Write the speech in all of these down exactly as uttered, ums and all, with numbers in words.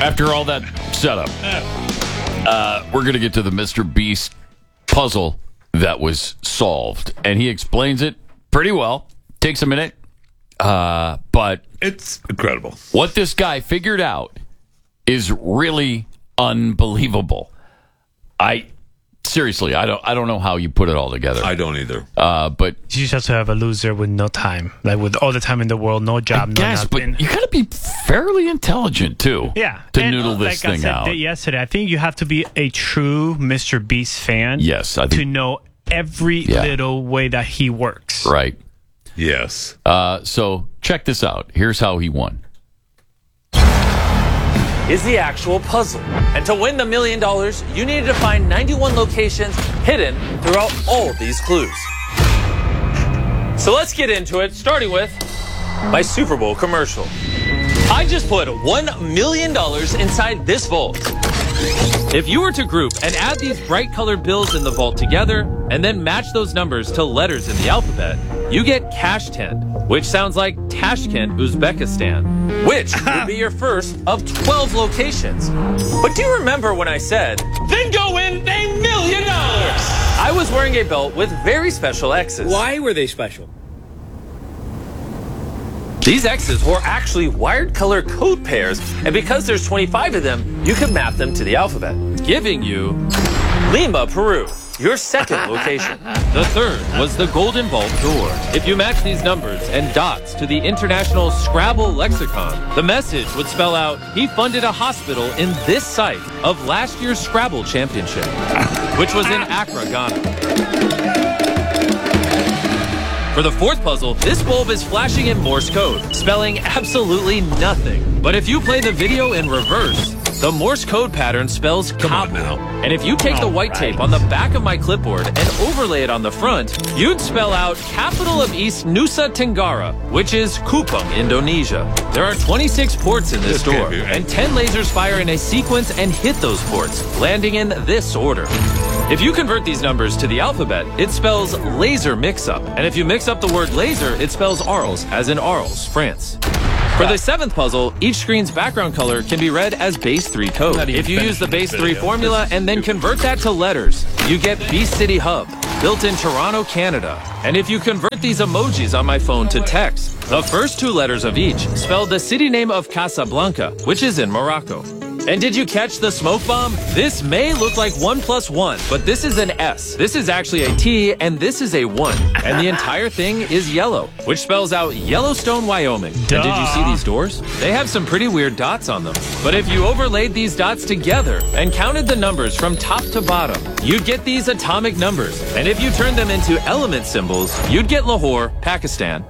After all that setup, uh, we're going to get to the Mister Beast puzzle that was solved. And he explains it pretty well. Takes a minute. Uh, but it's incredible. What this guy figured out is really unbelievable. I seriously, I don't, I don't know how you put it all together. I don't either. Uh, but you just have to have a loser with no time, like with all the time in the world, no job, I no guess, nothing. but you got to be fairly intelligent too. Yeah, to and, noodle uh, this like thing I said out. Yesterday, I think you have to be a true Mister Beast fan. Yes, I think, to know every yeah. little way that he works. Right. Yes. Uh, so check this out. Here's how he won. Is the actual puzzle. And to win the million dollars, you needed to find ninety-one locations hidden throughout all these clues. So let's get into it, starting with my Super Bowl commercial. I just put one million dollars inside this vault. If you were to group and add these bright colored bills in the vault together and then match those numbers to letters in the alphabet, you get Tashkent, which sounds like Tashkent, Uzbekistan, which would be your first of twelve locations. But do you remember when I said, then go win a million dollars? I was wearing a belt with very special X's. Why were they special? These X's were actually wired color code pairs, and because there's twenty-five of them, you can map them to the alphabet, giving you Lima, Peru, your second location. The third was the Golden Vault door. If you match these numbers and dots to the International Scrabble Lexicon, the message would spell out, he funded a hospital in this site of last year's Scrabble Championship, which was in Accra, Ghana. For the fourth puzzle, this bulb is flashing in Morse code, spelling absolutely nothing. But if you play the video in reverse, the Morse code pattern spells Kabul. And if you take the white right. tape on the back of my clipboard and overlay it on the front, you'd spell out capital of East Nusa Tenggara, which is Kupang, Indonesia. There are twenty-six ports in this, this door, right. and ten lasers fire in a sequence and hit those ports, landing in this order. If you convert these numbers to the alphabet, it spells laser mix-up. And if you mix up the word laser, it spells Arles, as in Arles, France. For the seventh puzzle, each screen's background color can be read as base three code. If you use the base three formula and then convert that to letters, you get Beast City Hub, built in Toronto, Canada. And if you convert these emojis on my phone to text, the first two letters of each spell the city name of Casablanca, which is in Morocco. And did you catch the smoke bomb? This may look like one plus one, but this is an S. This is actually a T, and this is a one. And the entire thing is yellow, which spells out Yellowstone, Wyoming. Duh. And did you see these doors? They have some pretty weird dots on them. But if you overlaid these dots together and counted the numbers from top to bottom, you'd get these atomic numbers. And if you turned them into element symbols, you'd get Lahore, Pakistan.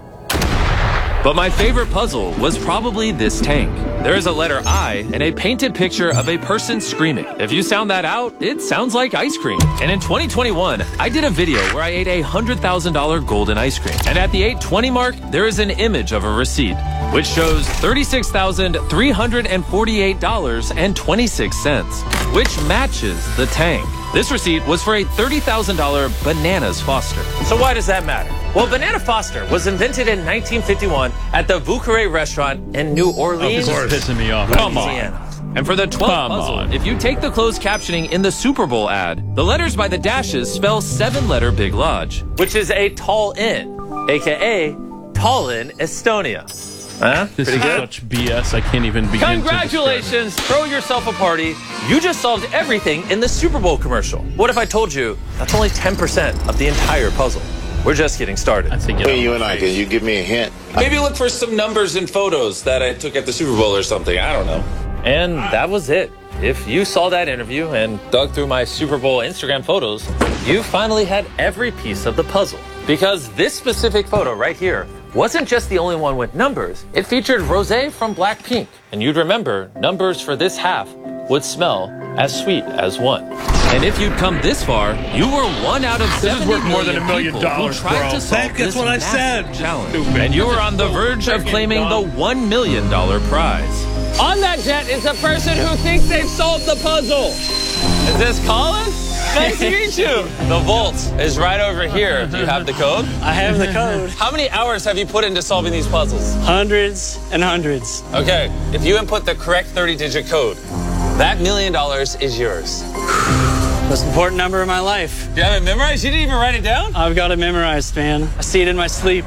But my favorite puzzle was probably this tank. There is a letter I and a painted picture of a person screaming. If you sound that out, it sounds like ice cream. And in twenty twenty-one, I did a video where I ate a one hundred thousand dollar golden ice cream. And at the eight twenty mark, there is an image of a receipt, which shows thirty-six thousand three hundred forty-eight dollars and twenty-six cents, which matches the tank. This receipt was for a thirty thousand dollar Bananas Foster. So why does that matter? Well, Banana Foster was invented in nineteen fifty-one at the Vauqueray restaurant in New Orleans, of course. Pissing me off. Come Louisiana. On. And for the twelfth Come puzzle, on. if you take the closed captioning in the Super Bowl ad, the letters by the dashes spell seven-letter Big Lodge, which is a tall inn, a k a. Tallinn, Estonia. Huh? This Pretty is good? such B S. I can't even begin Congratulations! to Throw yourself a party. You just solved everything in the Super Bowl commercial. What if I told you that's only ten percent of the entire puzzle? We're just getting started. I think Between you and I, can you give me a hint? Maybe look for some numbers and photos that I took at the Super Bowl or something. I don't know. And that was it. If you saw that interview and dug through my Super Bowl Instagram photos, you finally had every piece of the puzzle. Because this specific photo right here wasn't just the only one with numbers. It featured Rosé from Blackpink. And you'd remember, numbers for this half would smell as sweet as one. And if you'd come this far, you were one out of seventy worth more than a million people dollars, who tried bro. to solve Thank- this that's what I massive said. challenge. Stupid. And you were on the verge of claiming the one million dollar prize. On that jet is a person who thinks they've solved the puzzle. Is this Colin? Nice to meet you. The vault is right over here. Do you have the code? I have the code. How many hours have you put into solving these puzzles? Hundreds and hundreds. Okay, if you input the correct thirty-digit code, that million dollars is yours. Most important number of my life. You have it memorized? You didn't even write it down? I've got it memorized, man. I see it in my sleep.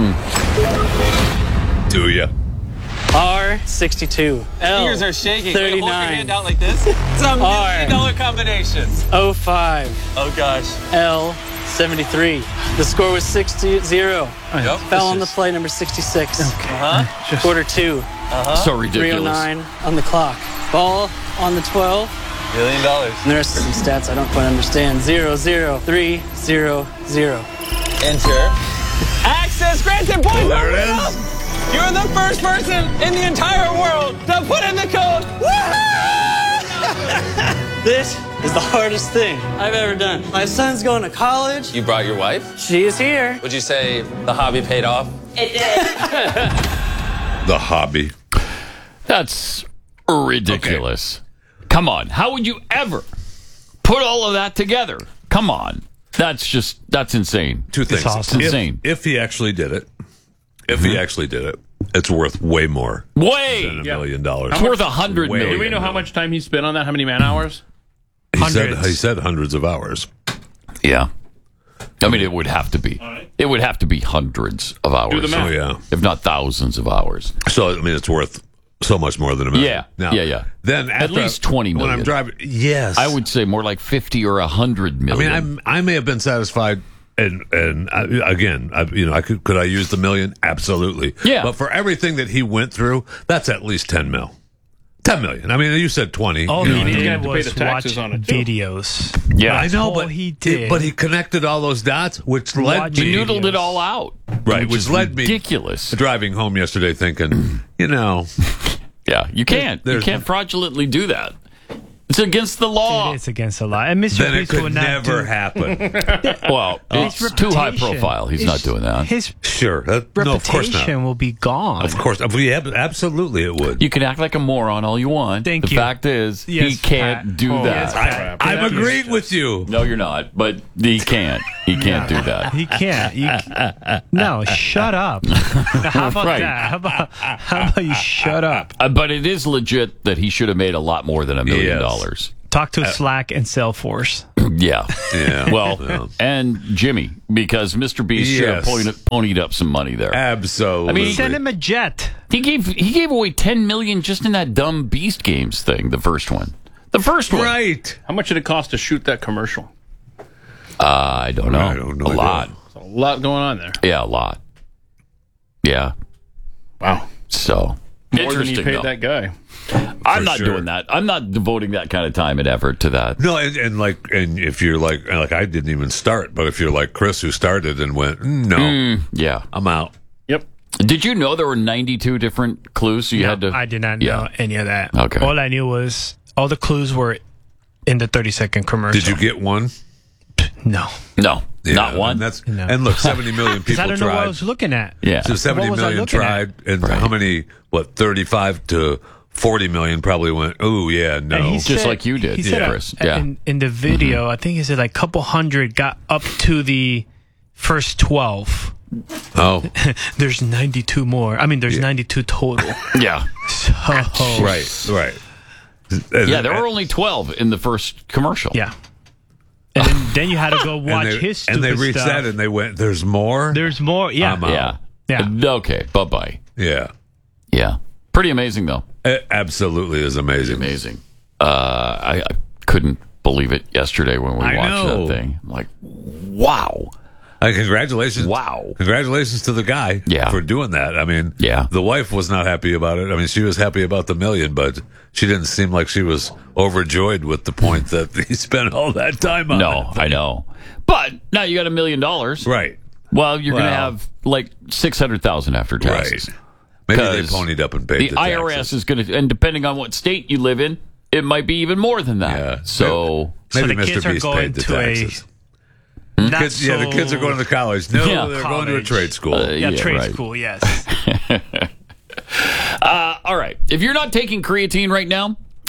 Do ya? R sixty-two. L Fingers are shaking. Wait, hold your thirty-nine. hand out like this. It's a million dollar combination. O five. Oh gosh. L seventy-three. The score was sixty zero. Yep. Fell on the play number sixty-six. Uh-huh. Quarter two. So ridiculous. three oh nine on the clock. Ball on the twelve. Million dollars. And the rest of some stats I don't quite understand. Zero, zero, three, zero, zero. Enter. Access granted. Point. There it is. You're the first person in the entire world to put in the code. This is the hardest thing I've ever done. My son's going to college. You brought your wife? She is here. Would you say the hobby paid off? The hobby. That's ridiculous. Come on. How would you ever put all of that together? Come on. That's just, that's insane. Two things. awesome. If, Insane. if he actually did it, if he actually did it, it's worth way more Way. than a million dollars. It's worth a hundred Way. million. Do we know how much time he spent on that? How many man hours? He said, Hundreds. he said hundreds of hours. Yeah. I mean, it would have to be. It would have to be hundreds of hours. Do the math. Oh, yeah. If not thousands of hours. So, I mean, it's worth so much more than a million. Yeah. Now, Yeah, yeah. Then At after least twenty When million. I'm driving, yes. I would say more like fifty or a hundred I million. mean, I'm, I may have been satisfied, and and I, again, I, you know, I could could I use the million? Absolutely. Yeah. But for everything that he went through, that's at least ten mil. Ten million. I mean, you said twenty. All you he know, he's did gonna have to pay was the taxes watch on it, too. videos. yeah. I know, all but he did. But he connected all those dots, which led Watch He me videos. noodled it all out. right, Which which is led me ridiculous. driving home yesterday, thinking, you know, Yeah, you can't. You There's- can't fraudulently do that. It's against the law. It is against the law. And Mister then it Beast will could not never do, happen. Well, it's his too high reputation- profile. He's his- not doing that. His Sure, that, no, of course reputation not. will be gone. Of course, we have, absolutely it would. You can act like a moron all you want. Thank the you. fact is, he Yes, can't Pat. do Oh, that. yes, Pat. I'm Thank you. agreeing with you. No, you're not. But he can't. He can't do that. He can't. You, no, shut up. How about Right. that? How about how about you shut up? Uh, but it is legit that he should have made a lot more than a million Yes. dollars. Talk to Slack and Salesforce. Yeah. Yeah. Well, Yeah. and Jimmy, because Mister Beast should have Yes. ponied, ponied up some money there. Absolutely. I mean, Send him a jet. He gave he gave away ten million just in that dumb Beast Games thing. The first one. The first one. right. How much did it cost to shoot that commercial? Uh, I don't know. I don't know. A lot. There's a lot going on there. Yeah, a lot. Yeah. Wow. So More than you interesting. paid though. that guy. I'm not sure. doing that. I'm not devoting that kind of time and effort to that. No, and, and like, and if you're like, like I didn't even start, but if you're like Chris, who started and went, "Mm, no, Yeah. I'm out. Yep. Did you know there were ninety-two different clues? So you had to. I did not Yeah. know any of that. Okay. All I knew was all the clues were in the thirty second commercial. Did you get one? No. No, Yeah, not one. And, that's, No. and look, seventy million Because people I don't know what I tried. was looking at. yeah. So seventy What was I million looking tried, at? and how many? What, thirty-five to forty million probably went. Oh yeah, no. And he Just said- like you did, he said, yeah, uh, Chris. Yeah. In, in the video, I think he said like a couple hundred got up to the first twelve. oh, There's ninety-two more. I mean, there's ninety-two total. yeah. So, right, right. And- Yeah, there were only twelve in the first commercial. yeah. And then, then you had to go and watch they, his stupid and they reached stuff. that and they went, "There's more." There's more. Yeah. I'm out. Yeah. Yeah. Okay. Bye bye. Yeah, Yeah. Pretty amazing, though. it absolutely is amazing. Amazing. Uh, I, I couldn't believe it yesterday when we I watched know. that thing. I'm like, wow. Uh, congratulations! Wow. Congratulations to the guy Yeah. for doing that. I mean, Yeah. the wife was not happy about it. I mean, she was happy about the million, but she didn't seem like she was overjoyed with the point that he spent all that time on No, it. I know. But now you got a million dollars. Right, Well, you're going to Well. have like six hundred thousand after taxes. right. Maybe they 'Cause ponied up and paid The, the, I R S taxes. is going to, and depending on what state you live in, it might be even more than that. Yeah. So, So Maybe the Mister kids are Beast going paid the to a taxes. not Kids, yeah, the kids are so- going to college. No, Yeah. they're going to a College. trade school. Uh, Yeah, Yeah, trade right. school. Yes. uh, all right. If you're not taking creatine right now,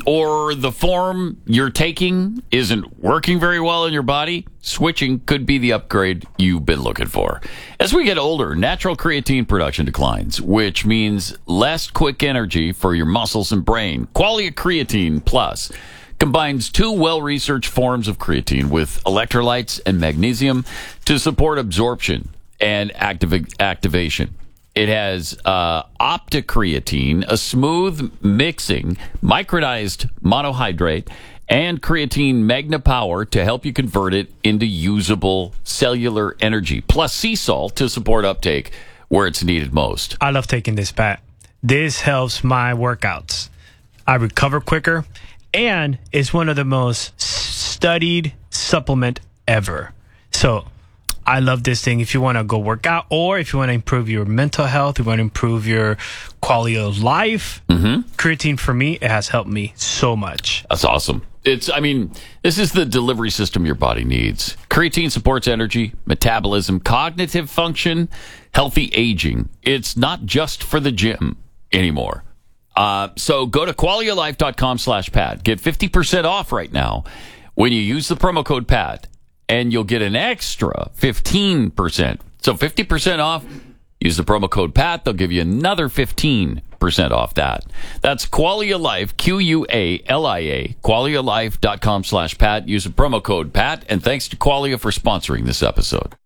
or the form you're taking isn't working very well in your body, switching could be the upgrade you've been looking for. As we get older, natural creatine production declines, which means less quick energy for your muscles and brain. Qualia Creatine Plus combines two well-researched forms of creatine with electrolytes and magnesium to support absorption and activ- activation. It has uh, opticreatine, a smooth mixing, micronized monohydrate, and creatine magna power to help you convert it into usable cellular energy, plus sea salt to support uptake where it's needed most. I love taking this, Pat. This helps my workouts. I recover quicker, and it's one of the most studied supplement ever. So I love this thing if you want to go work out, or if you want to improve your mental health, you want to improve your quality of life. Mm-hmm. Creatine, for me, it has helped me so much. That's awesome. It's, I mean, this is the delivery system your body needs. Creatine supports energy, metabolism, cognitive function, healthy aging. It's not just for the gym anymore. Uh, so go to qualialife.com slash Pat. Get fifty percent off right now when you use the promo code Pat. And you'll get an extra fifteen percent. So fifty percent off. Use the promo code Pat. They'll give you another fifteen percent off that. That's Qualia Life, Q U A L I A, qualialife.com slash Pat. Use the promo code Pat. And thanks to Qualia for sponsoring this episode.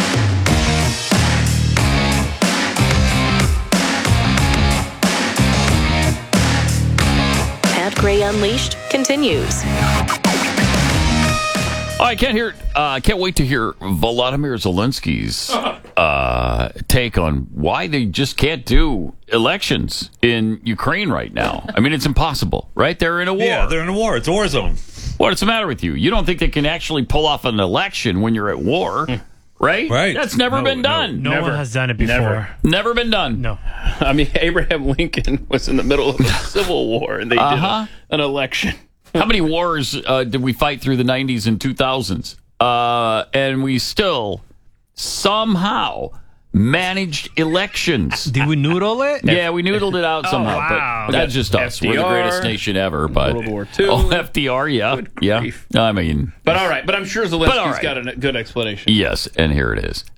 Pat Gray Unleashed continues. Oh, I can't hear. I uh, can't wait to hear Volodymyr Zelensky's uh, take on why they just can't do elections in Ukraine right now. I mean, it's impossible, right? They're in a war. Yeah, they're in a war. It's a war zone. What's the matter with you? You don't think they can actually pull off an election when you're at war, right? Right. That's never No, been done. No Never. one has done it before. Never. Never been done. No. I mean, Abraham Lincoln was in the middle of a civil war, and they Uh-huh. did a, an election. How many wars uh, did we fight through the nineties and two thousands? Uh, and we still somehow managed elections. Did we noodle it? Yeah, we noodled it out somehow. wow. But that's just us. We're the F D R, greatest nation ever. But World War Two. Oh, F D R, yeah. Good Yeah. grief. I mean, But all right, but I'm sure But all Zelensky's right. got a good explanation. yes, and here it is.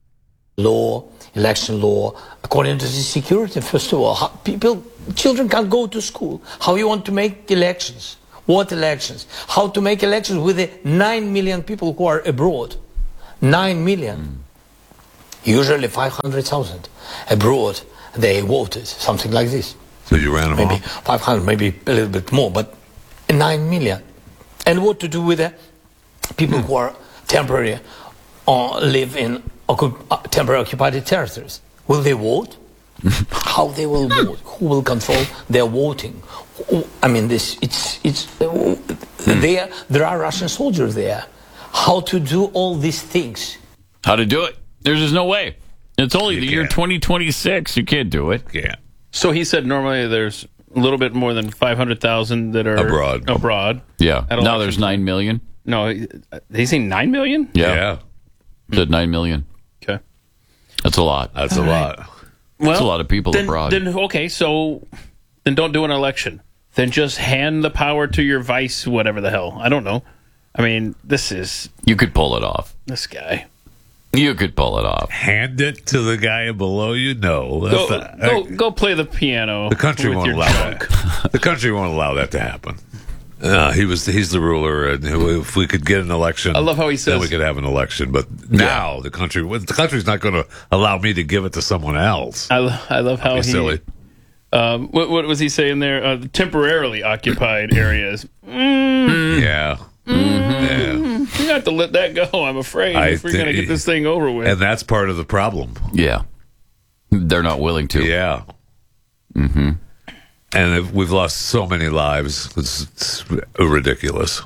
law, election law, according to the security, first of all. How people, children can't go to school. How you want to make elections? What elections? How to make elections with the nine million people who are abroad? nine million. Mm. Usually five hundred thousand. Abroad, they voted, something like this. So you ran them Maybe off? five hundred, maybe a little bit more, but nine million. And what to do with the people who are temporary or live in occup- uh, temporary occupied territories? Will they vote? How they will vote? Who will control their voting? Who- I mean, this it's it's uh, there. There are Russian soldiers there. How to do all these things? How to do it? There's just no way. It's only You the year can't. twenty twenty-six. You can't do it. Yeah. So he said normally there's a little bit more than five hundred thousand that are Abroad. Abroad. Yeah. At Now election there's time. nine million. No, he- did he say nine million? Yeah. Yeah. Said nine million. Okay. That's a lot. That's a lot. Well, That's a lot of people then, abroad. Then okay, so then don't do an election. Then just hand the power to your vice, whatever the hell. I don't know. I mean, this is You could pull it off. this guy. You could pull it off. Hand it to the guy below you? No. That's Go, not- go, go play the piano. The country with won't your allow junk. that. The country won't allow that to happen. Uh, he was he's the ruler, and if we could get an election, I love how he then says- we could have an election. But now the country, the country's not going to allow me to give it to someone else. I, lo- I love how Be he. silly. Um, what, what was he saying there? Uh, temporarily occupied areas. Mm, Yeah. Yeah. you have to let that go. I'm afraid I if we're going to think- get this thing over with. And that's part of the problem. Yeah. They're not willing to. Yeah. Mm-hmm. And if we've lost so many lives. It's, it's ridiculous.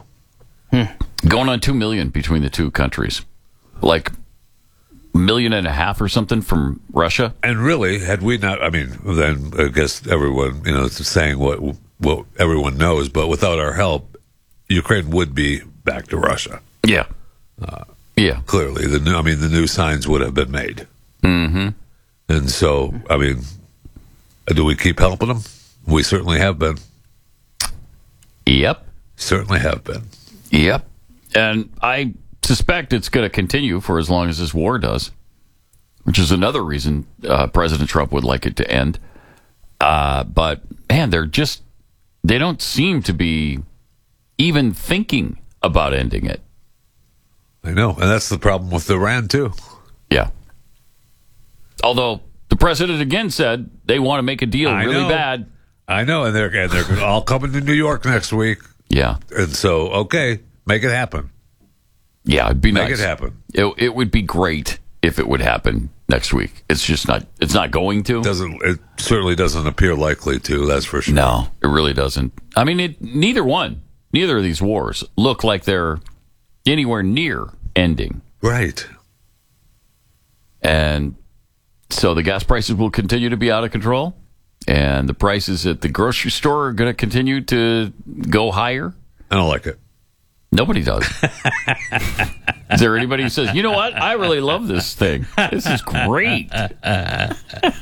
Going on two million between the two countries. Like a million and a half or something from Russia. And really, had we not, I mean, then I guess everyone, you know, is saying what what everyone knows, but without our help, Ukraine would be back to Russia. Yeah. Yeah. Clearly, the new, I mean, the new signs would have been made. Mm-hmm. And so, I mean, do we keep helping them? We certainly have been. Yep. Certainly have been. Yep. And I suspect it's going to continue for as long as this war does, which is another reason uh, President Trump would like it to end. Uh, but, man, they're just, they don't seem to be even thinking about ending it. I know. And that's the problem with Iran, too. Yeah. Although the president again said they want to make a deal I really know. bad. I know. And they're, and they're all coming to New York next week. Yeah. And so, okay, make it happen. Yeah, it'd be Make nice. it happen. It, it would be great if it would happen next week. It's just not, it's not going to. Doesn't It certainly doesn't appear likely to, that's for sure. No, it really doesn't. I mean, it, neither one, neither of these wars look like they're anywhere near ending. Right. And so the gas prices will continue to be out of control, and the prices at the grocery store are going to continue to go higher. I don't like it. Nobody does. Is there anybody who says, you know what? I really love this thing. This is great. I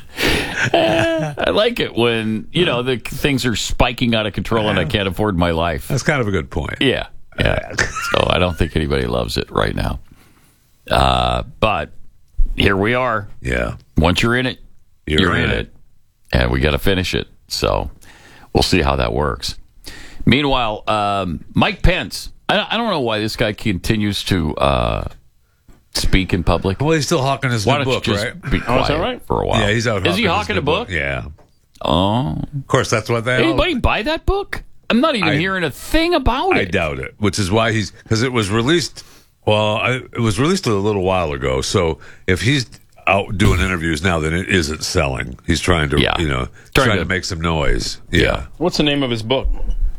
like it when, you know, the things are spiking out of control and I can't afford my life. That's kind of a good point. Yeah. Yeah. So I don't think anybody loves it right now. Uh, but here we are. Yeah. Once you're in it, You're, you're, in, in it. it. And we got to finish it. So we'll see how that works. Meanwhile, um, Mike Pence, I, I don't know why this guy continues to uh, speak in public. Well, he's still hawking his Why new don't book, you just right? be quiet is that right? for a while? Yeah, he's out. Is he his hawking new a book? Yeah. Oh. Of course, that's what they Anybody buy that book? I'm not even I- hearing a thing about I it. doubt it, which is why he's because it was released. Well, I, it was released a little while ago. So if he's out doing interviews now, then it isn't selling. He's trying to, Yeah. you know, Trying trying, to- to, make some noise. Yeah, Yeah. What's the name of his book?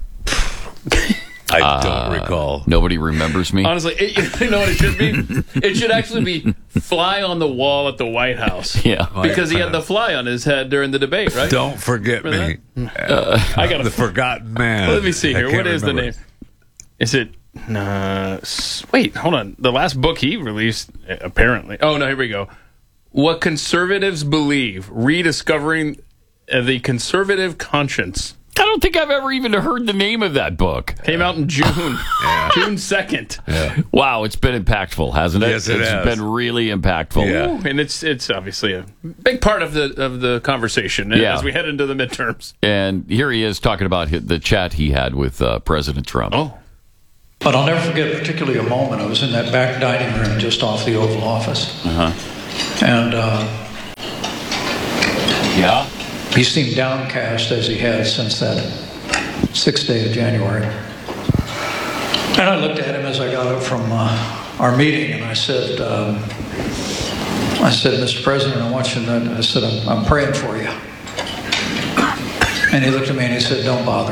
I Uh, don't recall. Nobody remembers me. Honestly, it, you know what it should be? It should actually be Fly on the Wall at the White House. Yeah. Because he had the fly on his head during the debate, right? Don't forget me. I got The forgotten man. Let me see I here. can't What is remember. the name? Is it? Uh, s- wait, hold on. The last book he released, uh, apparently. Oh no, here we go. What Conservatives Believe: Rediscovering uh, the Conservative Conscience. I don't think I've ever even heard the name of that book. Came out in June, June second. Wow, it's been impactful, hasn't it? Yes, it It's has. been really impactful. Yeah. Ooh, and it's it's obviously a big part of the of the conversation Yeah. as we head into the midterms. And here he is talking about hi- the chat he had with uh, President Trump. Oh, But I'll never forget particularly a moment. I was in that back dining room just off the Oval Office. Uh-huh. And uh, Yeah. he seemed downcast as he had since that sixth day of January. And I looked at him as I got up from uh, our meeting and I said, um, I said, Mister President, I want you to know, I said, I'm, I'm praying for you. And he looked at me and he said, don't bother.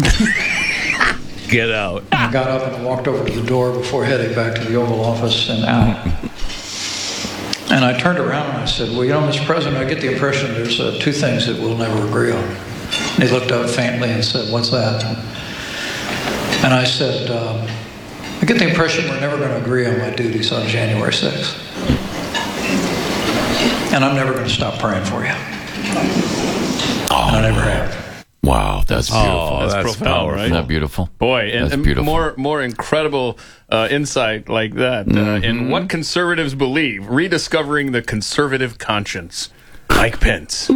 Get out. And I got up and I walked over to the door before heading back to the Oval Office and out. And I turned around and I said, well, you know, Mister President, I get the impression there's uh, two things that we'll never agree on. And he looked up faintly and said, what's that? And I said, um, I get the impression we're never going to agree on my duties on January sixth. And I'm never going to stop praying for you. Oh, I never have. Wow, that's beautiful. Oh, That's that's, profound, powerful. right? Isn't that beautiful? boy, and, That's and beautiful. more more incredible uh, insight like that uh, in what conservatives believe: rediscovering the conservative conscience. Mike Pence.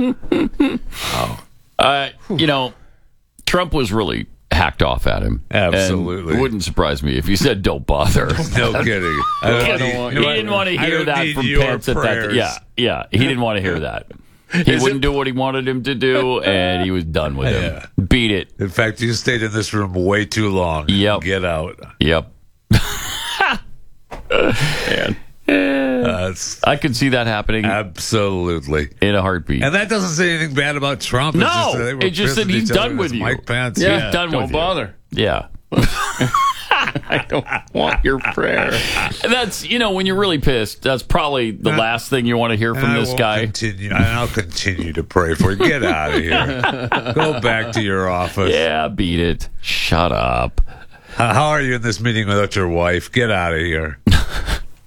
Uh, you know, Trump was really hacked off at him. Absolutely. And it wouldn't surprise me if he said, don't bother. No kidding. I He don't need- he didn't want to I hear don't that need from your Pence at that. prayers. Yeah, yeah. He didn't want to hear that. He Is wouldn't it- do what he wanted him to do, and he was done with him. Yeah. Beat it. In fact, you stayed in this room way too long. Yep. Get out. Yep. Man. That's I could see that happening absolutely. in a heartbeat. And that doesn't say anything bad about Trump. It's No, just that they were it just pissed said at he's each other done and with it's you. Mike Pence. Yeah, Yeah. done Don't with you. bother. Yeah. I don't want your prayer. That's, you know, when you're really pissed, that's probably the last thing you want to hear And from I this won't guy. Continue, and I'll continue to pray for you. Get out of here. Go back to your office. Yeah, beat it. Shut up. How how are you in this meeting without your wife? Get out of here.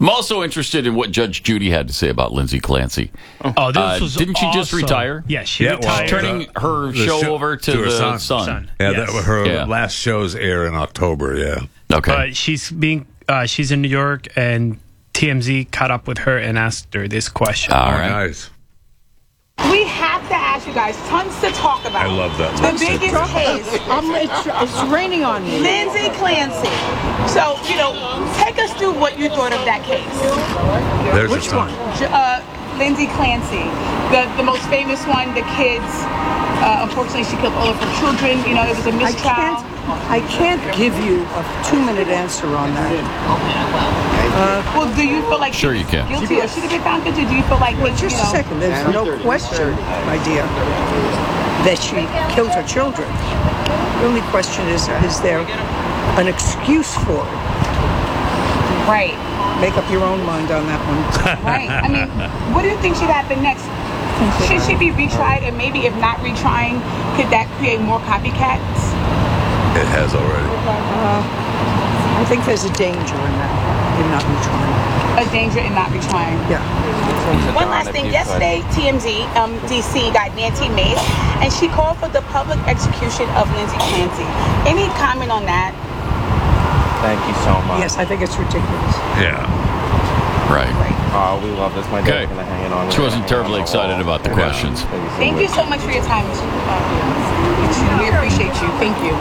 I'm also interested in what Judge Judy had to say about Lindsay Clancy. Oh, this Uh, was didn't she just awesome. retire? Yeah, she Yeah, well, retired. Turning her The show, show- over to, to her the son. son. Son. Yeah, Yes. that her Yeah. last shows air in October. Yeah. Okay. But she's being uh, she's in New York, and T M Z caught up with her and asked her this question. All Oh, right. nice. We have to ask you guys tons to talk about. I love that The list. biggest case. I'm, it's, it's raining on me. Lindsay Clancy. So, you know, take us through what you thought of that case. There's Which a ton. one? J- Uh, Lindsay Clancy, the the most famous one, the kids. Uh, unfortunately, she killed all of her children. You know, it was a I mistrial. can't, I can't give you a two-minute answer on that. Well, do you feel like Sure she you can. was guilty or should have been found guilty? Do you feel like, Well, you just a know, second. There's no question, my dear, that she killed her children. The only question is, is there an excuse for it? Right, Make up your own mind on that one. right. I mean, what do you think should happen next? Should she be retried? And maybe if not retrying, could that create more copycats? It has already. I think there's a danger in that, in not retrying. A danger in not retrying. Yeah. One last thing. Yesterday, T M Z, um, D C got Nancy Mace, and she called for the public execution of Lindsay Clancy. Any comment on that? Thank you so much. Yes, I think it's ridiculous. Yeah. Right. Oh, we love this. My Okay. dad's gonna hang it on. She wasn't terribly excited about the questions. Thank you so much for your time. Mister Uh, we appreciate you. Thank you.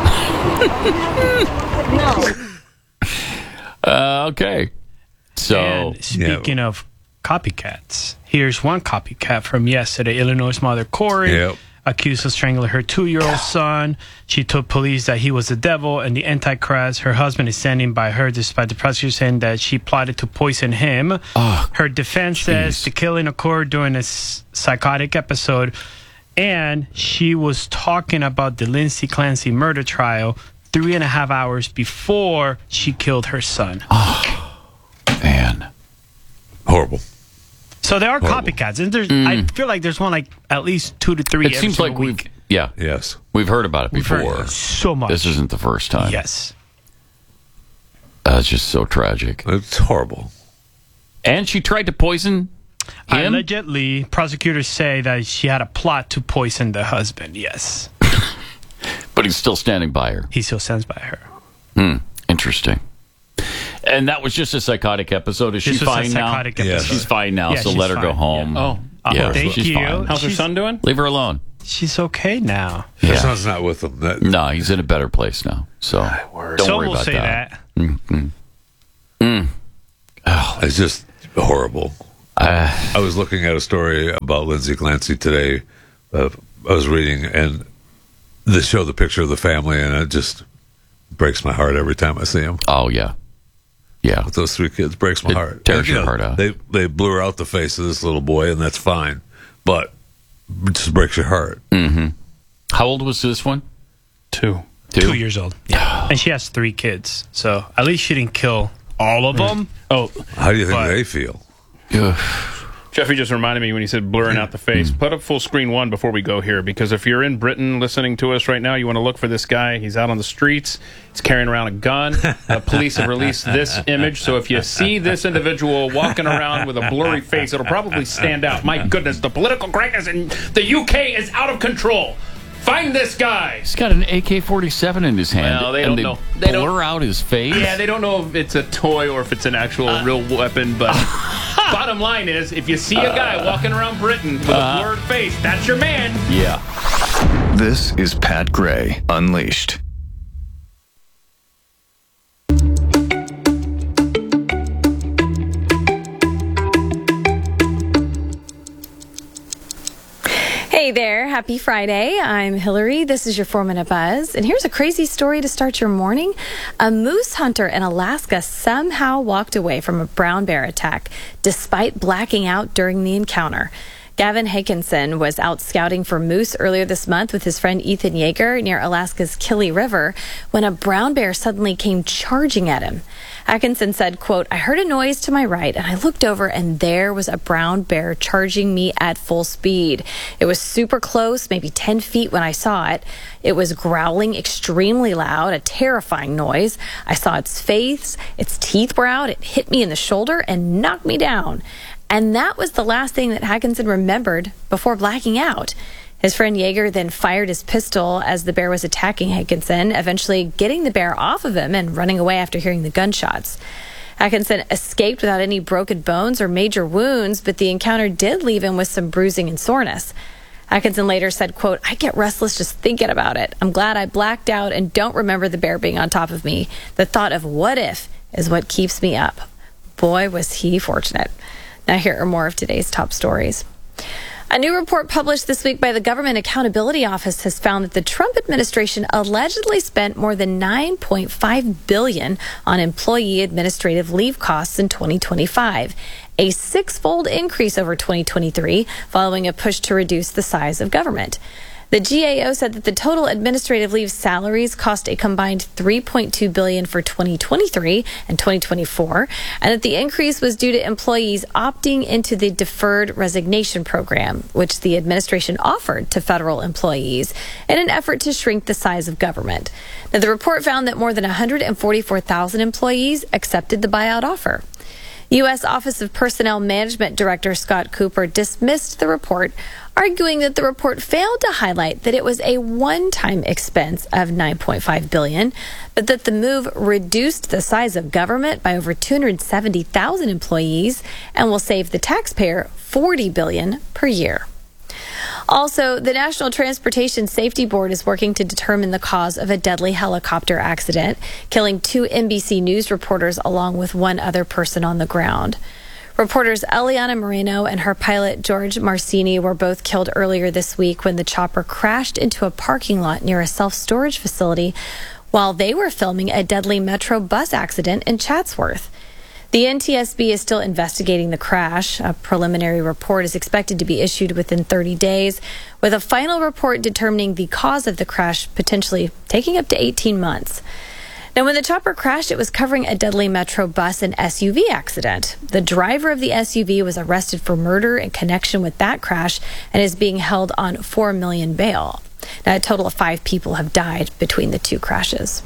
Uh, okay. So, And speaking of copycats, here's one copycat from yesterday. Illinois mother Corey Yep. accused of strangling her two-year-old son. She told police that he was the devil and the Antichrist. Her husband is standing by her, despite the prosecutor saying that she plotted to poison him. Oh, her defense says the killing occurred during a s- psychotic episode, and she was talking about the Lindsay Clancy murder trial three and a half hours before she killed her son. man. Horrible. So there are Horrible. copycats, and there's. I feel like there's one like at least two to three. It every seems like single we've, week. yeah, Yes. we've heard about it We've heard before. so much. This isn't the first time. Yes. Uh, it's just so tragic. It's horrible. And she tried to poison him? Allegedly, prosecutors say that she had a plot to poison the husband. Yes, But he's still standing by her. he still stands by her. Hmm. Interesting. And that was just a psychotic episode. Is This she was a fine now? psychotic Yes. episode. She's fine now, Yeah, so she's let her go fine. home. Oh. yeah, Uh, thank she's you. fine. How's her She's- son doing? Leave her alone. She's okay now. Her Yeah. son's not with them. That, No, he's in a better place now. So don't Some worry will about say that. that. It's just horrible. Uh, I was looking at a story about Lindsay Clancy today. Uh, I was reading, and they show the picture of the family, and it just breaks my heart every time I see them. oh, yeah. Yeah. With those three kids, breaks my It heart. tears And, you your know, heart out. They they blew her out the face of this little boy, and that's fine, but it just breaks your heart. Mm-hmm. How old was this one? Two. Two, Two years old. Yeah. And she has three kids. So at least she didn't kill all of them. Oh, How do you think But- they feel? Ugh. Jeffrey just reminded me when he said blurring out the face. Put up full screen one before we go here, because if you're in Britain listening to us right now, you want to look for this guy. He's out on the streets. He's carrying around a gun. Uh, police have released this image. So if you see this individual walking around with a blurry face, it'll probably stand out. My goodness, the political correctness in the U K is out of control. Find this guy. He's got an A K forty-seven in his hand. Well, they and don't they know. They blur don't- out his face. Yeah, they don't know if it's a toy or if it's an actual Uh. real weapon, but bottom line is, if you see a guy walking around Britain with a blurred face, that's your man. Yeah. This is Pat Gray Unleashed. Hey there, happy Friday. I'm Hillary. This is your four minute buzz. And here's a crazy story to start your morning. A moose hunter in Alaska somehow walked away from a brown bear attack despite blacking out during the encounter. Gavin Hakinson was out scouting for moose earlier this month with his friend Ethan Yeager near Alaska's Kili River when a brown bear suddenly came charging at him. Atkinson said, quote, "I heard a noise to my right and I looked over and there was a brown bear charging me at full speed. It was super close, maybe ten feet when I saw it. It was growling extremely loud, a terrifying noise. I saw its face, its teeth were out, it hit me in the shoulder and knocked me down." And that was the last thing that Atkinson remembered before blacking out. His friend Yeager then fired his pistol as the bear was attacking Atkinson, eventually getting the bear off of him and running away after hearing the gunshots. Atkinson escaped without any broken bones or major wounds, but the encounter did leave him with some bruising and soreness. Atkinson later said, quote, "I get restless just thinking about it. I'm glad I blacked out and don't remember the bear being on top of me. The thought of what if is what keeps me up." Boy, was he fortunate. Now here are more of today's top stories. A new report published this week by the Government Accountability Office has found that the Trump administration allegedly spent more than nine point five billion dollars on employee administrative leave costs in twenty twenty-five, a six-fold increase over twenty twenty-three, following a push to reduce the size of government. The G A O said that the total administrative leave salaries cost a combined three point two billion dollars for twenty twenty-three and twenty twenty-four, and that the increase was due to employees opting into the deferred resignation program, which the administration offered to federal employees in an effort to shrink the size of government. Now, the report found that more than one hundred forty-four thousand employees accepted the buyout offer. U S Office of Personnel Management Director Scott Cooper dismissed the report, arguing that the report failed to highlight that it was a one-time expense of nine point five billion dollars, but that the move reduced the size of government by over two hundred seventy thousand employees and will save the taxpayer forty billion dollars per year. Also, the National Transportation Safety Board is working to determine the cause of a deadly helicopter accident, killing two N B C News reporters along with one other person on the ground. Reporters Eliana Moreno and her pilot George Marcini were both killed earlier this week when the chopper crashed into a parking lot near a self-storage facility while they were filming a deadly Metro bus accident in Chatsworth. The N T S B is still investigating the crash. A preliminary report is expected to be issued within thirty days, with a final report determining the cause of the crash potentially taking up to eighteen months. Now, when the chopper crashed, it was covering a deadly Metro bus and S U V accident. The driver of the S U V was arrested for murder in connection with that crash and is being held on four million dollars bail. Now, a total of five people have died between the two crashes.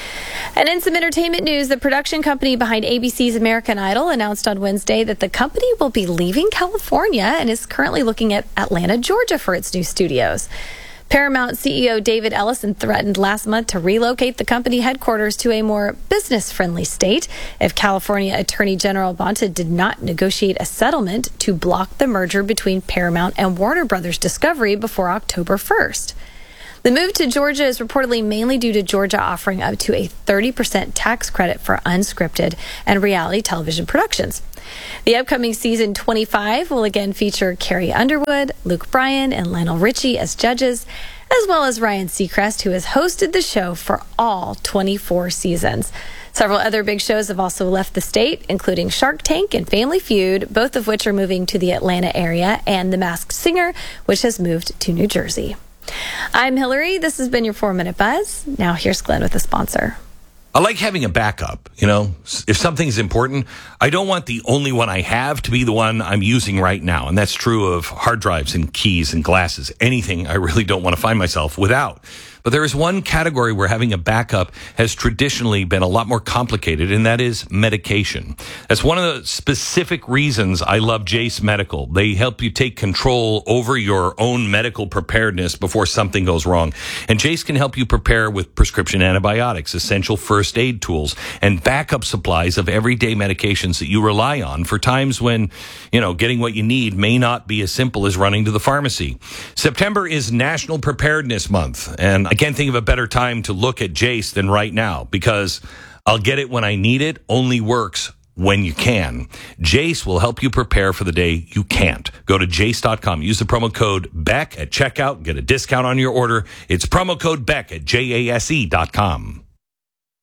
And in some entertainment news, the production company behind A B C's American Idol announced on Wednesday that the company will be leaving California and is currently looking at Atlanta, Georgia for its new studios. Paramount C E O David Ellison threatened last month to relocate the company headquarters to a more business-friendly state if California Attorney General Bonta did not negotiate a settlement to block the merger between Paramount and Warner Brothers Discovery before October first. The move to Georgia is reportedly mainly due to Georgia offering up to a thirty percent tax credit for unscripted and reality television productions. The upcoming season twenty-five will again feature Carrie Underwood, Luke Bryan, and Lionel Richie as judges, as well as Ryan Seacrest, who has hosted the show for all twenty-four seasons. Several other big shows have also left the state, including Shark Tank and Family Feud, both of which are moving to the Atlanta area, and The Masked Singer, which has moved to New Jersey. I'm Hillary. This has been your four-Minute Buzz. Now here's Glenn with the sponsor. I like having a backup. You know, if something's important, I don't want the only one I have to be the one I'm using right now. And that's true of hard drives and keys and glasses, anything I really don't want to find myself without. But there is one category where having a backup has traditionally been a lot more complicated, and that is medication. That's one of the specific reasons I love Jase Medical. They help you take control over your own medical preparedness before something goes wrong. And Jase can help you prepare with prescription antibiotics, essential first aid tools, and backup supplies of everyday medications that you rely on for times when, you know, getting what you need may not be as simple as running to the pharmacy. September is National Preparedness Month, and I can't think of a better time to look at Jase than right now, because I'll get it when I need it only works when you can. Jase will help you prepare for the day you can't. Go to jase dot com. Use the promo code Beck at checkout and get a discount on your order. It's promo code Beck at jase dot com.